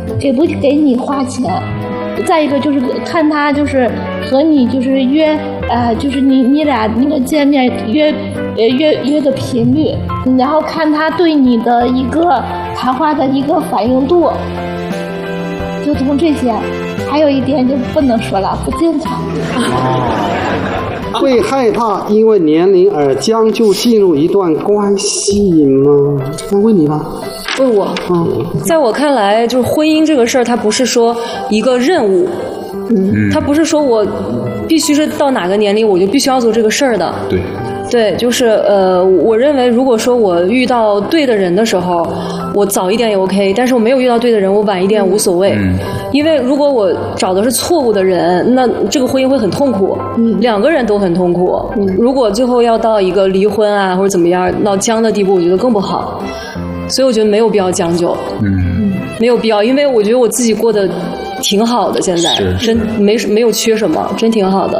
给不给你花钱。再一个就是看他就是和你就是约就是你俩那个见面约的频率，然后看他对你的一个谈话的一个反应度，就从这些。还有一点就不能说了，不健康。 会害怕因为年龄而将就进入一段关系吗？那问你吧。 问我，在我看来，就是婚姻这个事儿，它不是说一个任务，它不是说我必须是到哪个年龄我就必须要做这个事儿的。对，就是我认为，如果说我遇到对的人的时候，我早一点也 OK， 但是我没有遇到对的人，我晚一点无所谓。因为如果我找的是错误的人，那这个婚姻会很痛苦，两个人都很痛苦。如果最后要到一个离婚啊或者怎么样到僵的地步，我觉得更不好。所以我觉得没有必要将就，没有必要，因为我觉得我自己过得挺好的，现在真没有缺什么，真挺好的。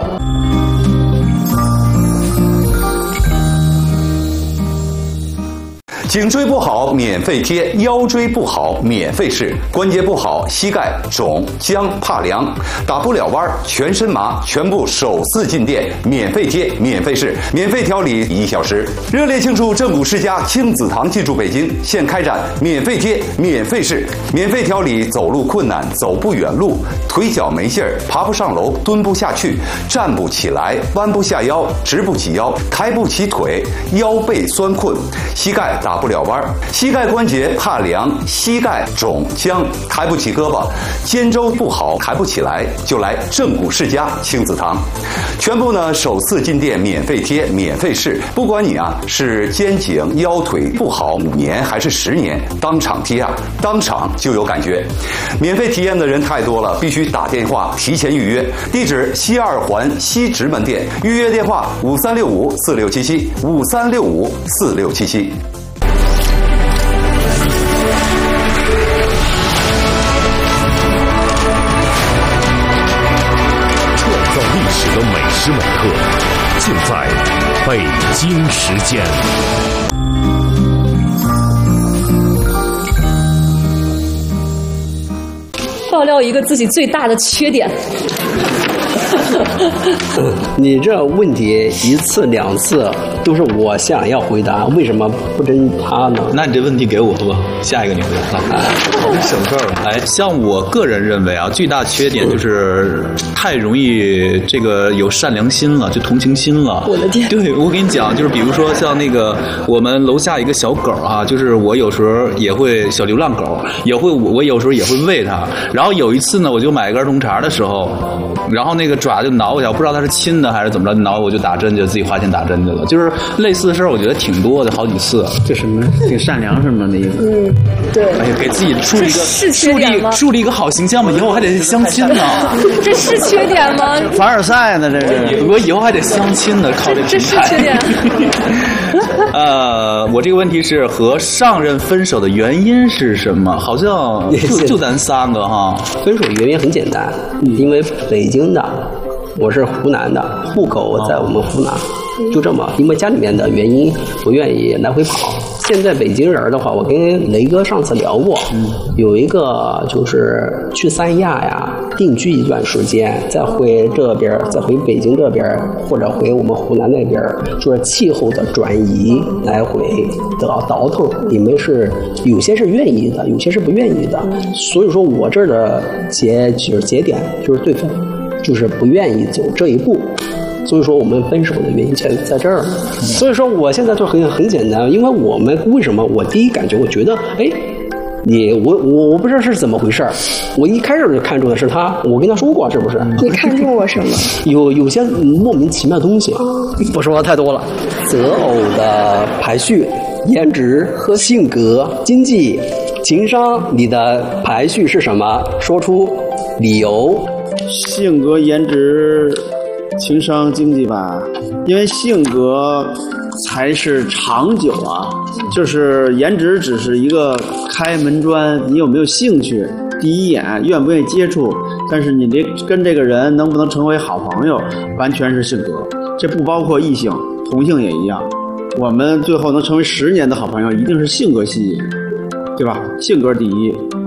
颈椎不好免费贴，腰椎不好免费试，关节不好膝盖肿僵怕凉打不了弯全身麻，全部首次进店免费贴免费试，免费调理1小时。热烈庆祝正骨世家亲子堂进驻北京，现开展免费贴免费试，免费调理走路困难走不远路，腿脚没劲儿爬不上楼蹲不下去站不起来弯不下腰直不起腰抬不起腿腰背酸困膝盖打不了弯，膝盖关节怕凉膝盖肿僵抬不起胳膊肩周不好抬不起来，就来正骨世家亲子堂，全部呢首次进店免费贴免费试，不管你是肩颈腰腿不好5年还是10年，当场贴当场就有感觉。免费体验的人太多了，必须打电话提前预约，地址西二环西直门店，预约电话5365467753654677。 历史的每时每刻，尽在北京时间。 爆料一个自己最大的缺点。 你这问题1次2次都是我想要回答，为什么不针他呢？ 那你这问题给我吧，下一个你回答。省事儿了。像我个人认为最大缺点就是太容易这个有善良心了，就同情心了。 我的天！ 对，我跟你讲，就是比如说像那个我们楼下一个小狗就是我有时候也会小流浪狗，我有时候也会喂它。然后有一次呢，我就买一个儿童茶的时候，然后那个爪就挠我一下，不知道它是亲的还是怎么着，挠我就打针，就自己花钱打针去了。就是类似的事儿，我觉得挺多的，好几次。 这什么挺善良什么的意思？ 对。 哎呀，给自己树立一个好形象嘛，以后还得相亲呢。 这是缺点吗？ 凡尔赛呢，这是。 我以后还得相亲呢，靠这是缺点。 我这个问题是和上任分手的原因是什么？好像就咱3个分手原因很简单，因为北京的，我是湖南的，户口在我们湖南，就这么，因为家里面的原因不愿意来回跑。现在北京人的话，我跟雷哥上次聊过，有一个就是去三亚定居一段时间，再回这边，再回北京这边，或者回我们湖南那边，就是气候的转移来回的倒腾，你们是有些是愿意的，有些是不愿意的。所以说我这儿的节点就是对付，就是不愿意走这一步。所以说我们分手的原因在这儿，所以说我现在就很简单，因为我们为什么我第一感觉我觉得我不知道是怎么回事，我一开始就看中的是他，我跟他说过是不是？ 你看中我什么？ 有些莫名其妙的东西，不说太多了。择偶的排序、颜值和性格、经济、情商，你的排序是什么？说出理由。 性格、颜值、情商、经济吧，因为性格才是长久就是颜值只是一个开门砖，你有没有兴趣，第一眼愿不愿意接触，但是你跟这个人能不能成为好朋友，完全是性格，这不包括异性，同性也一样。我们最后能成为10年的好朋友，一定是性格吸引，对吧？性格第一，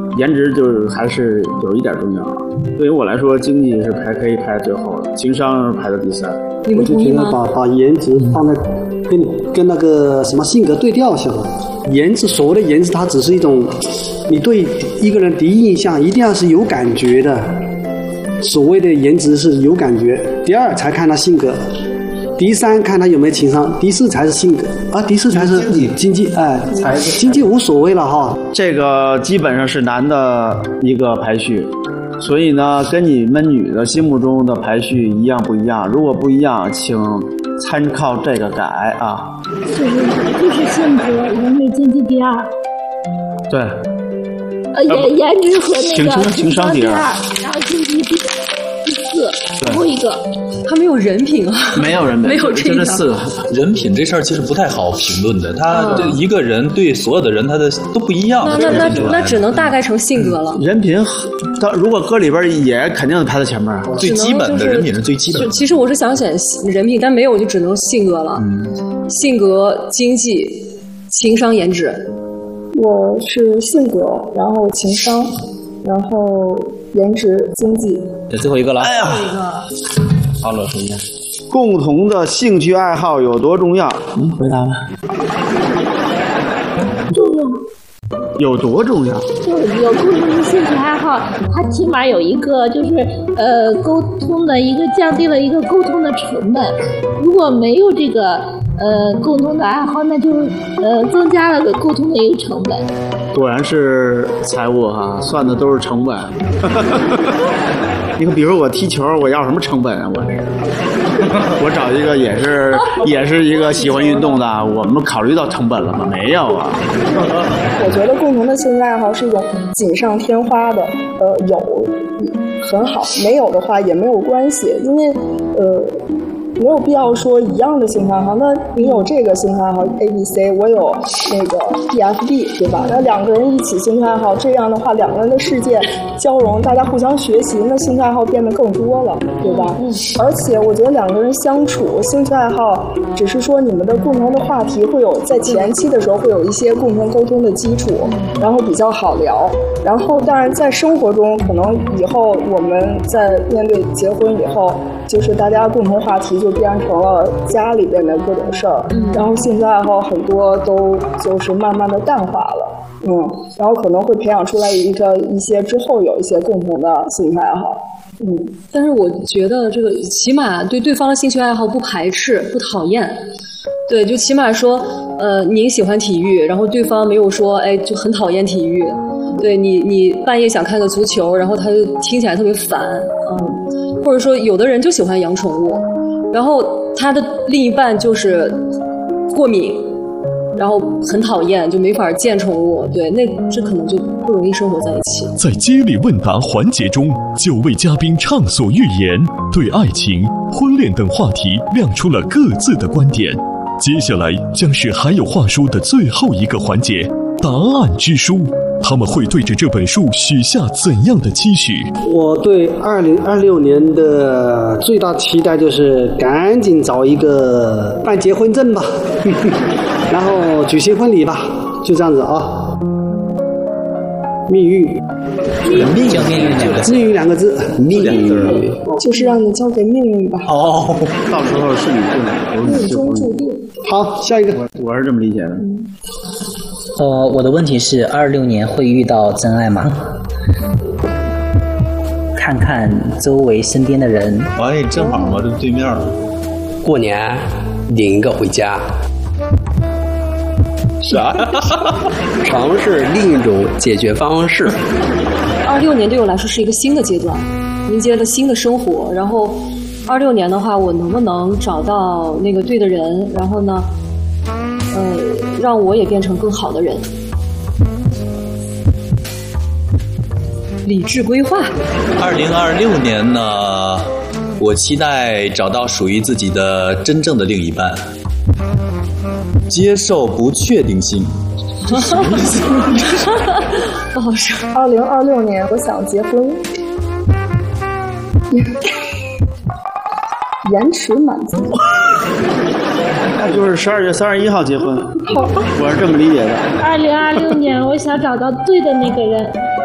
颜值就是还是有一点重要。对于我来说，经济是可以排最后的，情商排到第3。 我就觉得把颜值放在跟那个什么性格对调下。颜值，所谓的颜值，它只是一种你对一个人第一印象一定要是有感觉的。所谓的颜值是有感觉，第2才看他性格，第3看他有没有情商，第4才是性格啊，第4才是经济，经济无所谓了哈。 这个基本上是男的一个排序，所以呢，跟你们女的心目中的排序一样不一样？如果不一样，请参考这个改啊。 就是性格、人美、经济第2。 对。 颜值和那个情商第2， 然后经济第4，最后一个。 他没有人品啊， 没有人品， 没有这个 4个。 人品这事儿其实不太好评论的，他一个人对所有的人他的都不一样。 那只能大概成性格了。 人品，他如果歌里边也肯定排在前面。 最基本的人品是最基本的。 其实我是想选人品，但没有就只能性格了。性格、经济、情商、颜值。 我是性格，然后情商，然后颜值、经济。 这最后一个了。 哎呀， 好了，首先， 共同的兴趣爱好有多重要？ 回答吧。 重要。 有多重要？ 就有共同的兴趣爱好，它起码有一个就是沟通的一个降低了一个沟通的成本。如果没有这个共同的爱好，那就增加了个沟通的一个成本。 果然是财务哈，算的都是成本。你看，比如我踢球，我要什么成本啊？我找一个也是一个喜欢运动的，我们考虑到成本了吗？没有啊。 我觉得共同的兴趣爱好是一种锦上添花的，有很好，没有的话也没有关系，因为没有必要说一样的兴趣爱好。那你有这个兴趣爱好 ABC， 我有那个 DFB， 对吧？那2个人一起兴趣爱好，这样的话2个人的世界交融，大家互相学习，那兴趣爱好变得更多了，对吧？而且我觉得2个人相处，兴趣爱好只是说你们的共同的话题会有在前期的时候会有一些共同沟通的基础，然后比较好聊。然后当然在生活中，可能以后我们在面对结婚以后，就是大家共同话题就变成了家里边的各种事儿，然后兴趣爱好很多都就是慢慢的淡化了，然后可能会培养出来一些之后有一些共同的兴趣爱好， 但是我觉得这个起码对对方的兴趣爱好不排斥、不讨厌，对，就起码说，您喜欢体育，然后对方没有说，哎，就很讨厌体育，对你半夜想看个足球，然后他就听起来特别烦，或者说有的人就喜欢养宠物，然后他的另一半就是过敏，然后很讨厌，就没法见宠物，对，这可能就不容易生活在一起。 在接力问答环节中，9位嘉宾畅所欲言，对爱情、婚恋等话题亮出了各自的观点。接下来将是还有话说的最后一个环节——答案之书。他们会对着这本书许下怎样的期许？ 我对2026年的最大期待就是赶紧找一个办结婚证吧，然后举行婚礼吧，就这样子啊。命运2个字，命运就是让你交给命运吧。 到时候是你定的， 命中注定。 好，下一个， 我是这么理解的。 我的问题是26年会遇到真爱吗？看看周围身边的人。 哎，正好嘛，这对面。 过年领一个回家。 啥？ 尝试另一种解决方式。 26年对我来说是一个新的阶段，迎接了新的生活。然后26年的话，我能不能找到那个对的人？然后呢？让我也变成更好的人。理智规划。 2026年呢，我期待找到属于自己的真正的另一半，接受不确定性。 不好说。 2026年，我想结婚，延迟满足。 那就是12月31号结婚，我是这么理解的。 2026年，我想找到对的那个人，